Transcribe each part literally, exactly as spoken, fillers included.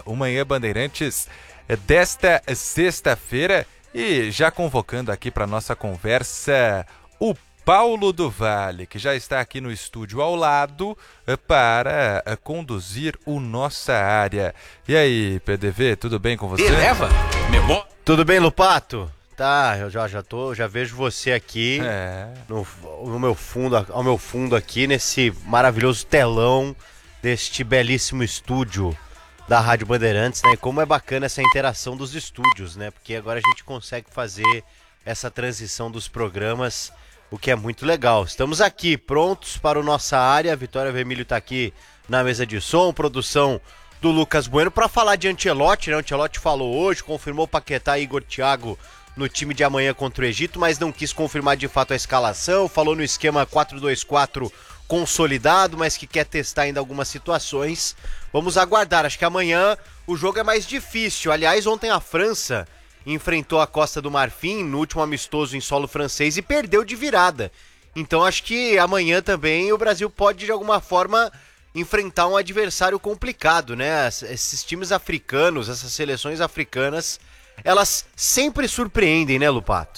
o Manhã Bandeirantes desta sexta-feira e já convocando aqui para nossa conversa o Paulo do Vale, que já está aqui no estúdio ao lado para conduzir o Nossa Área. E aí, P D V, tudo bem com você? Eleva, memória. Tudo bem, Lupato? Tá, eu já, já, tô, já vejo você aqui é. no, no meu fundo, ao meu fundo aqui, nesse maravilhoso telão deste belíssimo estúdio da Rádio Bandeirantes, né? E como é bacana essa interação dos estúdios, né? Porque agora a gente consegue fazer essa transição dos programas, o que é muito legal. Estamos aqui prontos para o Nossa Área. A Vitória Vermelho está aqui na mesa de som, produção do Lucas Bueno, para falar de Ancelotti, né? O Ancelotti falou hoje, confirmou Paquetá e Igor Thiago no time de amanhã contra o Egito, mas não quis confirmar de fato a escalação, falou no esquema quatro dois quatro consolidado, mas que quer testar ainda algumas situações. Vamos aguardar, acho que amanhã o jogo é mais difícil. Aliás, ontem a França enfrentou a Costa do Marfim no último amistoso em solo francês e perdeu de virada. Então acho que amanhã também o Brasil pode de alguma forma enfrentar um adversário complicado, né? Esses times africanos, essas seleções africanas, elas sempre surpreendem, né, Lupato?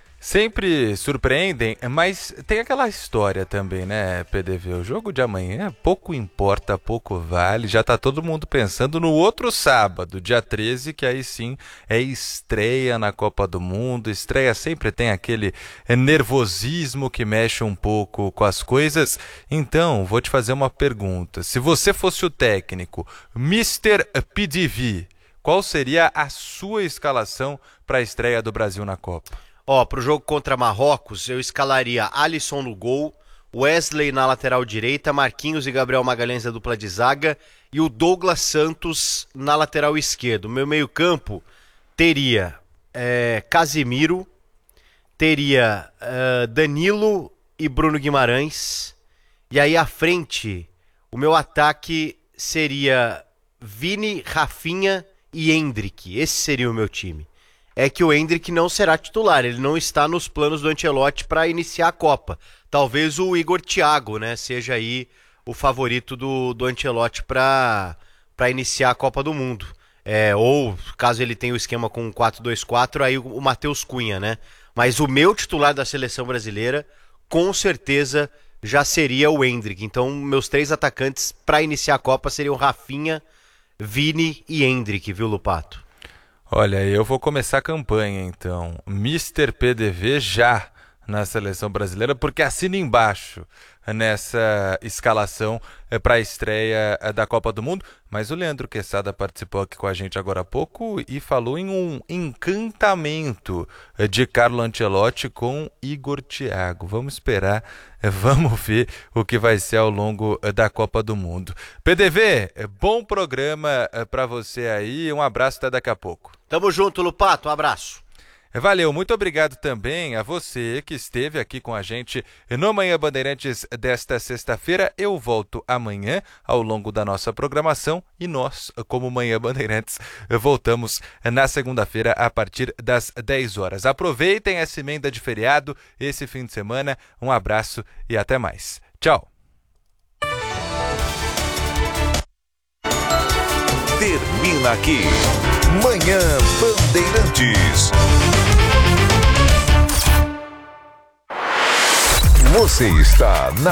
Sempre surpreendem, mas tem aquela história também, né, P D V? O jogo de amanhã pouco importa, pouco vale. Já tá todo mundo pensando no outro sábado, dia treze, que aí sim é estreia na Copa do Mundo. Estreia sempre tem aquele nervosismo que mexe um pouco com as coisas. Então, vou te fazer uma pergunta. Se você fosse o técnico, mister P D V, qual seria a sua escalação para a estreia do Brasil na Copa? Ó, pro jogo contra Marrocos, eu escalaria Alisson no gol, Wesley na lateral direita, Marquinhos e Gabriel Magalhães na dupla de zaga e o Douglas Santos na lateral esquerda. O meu meio-campo teria é, Casemiro, teria é, Danilo e Bruno Guimarães, e aí à frente o meu ataque seria Vini, Rafinha e Endrick. Esse seria o meu time. É que o Endrick não será titular, ele não está nos planos do Ancelotti para iniciar a Copa. Talvez o Igor Thiago, né, seja aí o favorito do, do Ancelotti para para iniciar a Copa do Mundo. É, ou, caso ele tenha o esquema com quatro dois quatro, aí o, o Matheus Cunha, né? Mas o meu titular da seleção brasileira, com certeza, já seria o Endrick. Então, meus três atacantes para iniciar a Copa seriam Rafinha, Vini e Endrick, viu, Lupato? Olha, eu vou começar a campanha, então. mister P D V já na seleção brasileira, porque assina embaixo nessa escalação para a estreia da Copa do Mundo. Mas o Leandro Quesada participou aqui com a gente agora há pouco e falou em um encantamento de Carlo Ancelotti com Igor Thiago. Vamos esperar, vamos ver o que vai ser ao longo da Copa do Mundo. P D V, bom programa para você aí, um abraço, até daqui a pouco. Tamo junto, Lupato, um abraço. Valeu, muito obrigado também a você que esteve aqui com a gente no Manhã Bandeirantes desta sexta-feira. Eu volto amanhã ao longo da nossa programação e nós, como Manhã Bandeirantes, voltamos na segunda-feira a partir das dez horas. Aproveitem essa emenda de feriado, esse fim de semana. Um abraço e até mais. Tchau. Termina aqui Manhã Bandeirantes. Você está na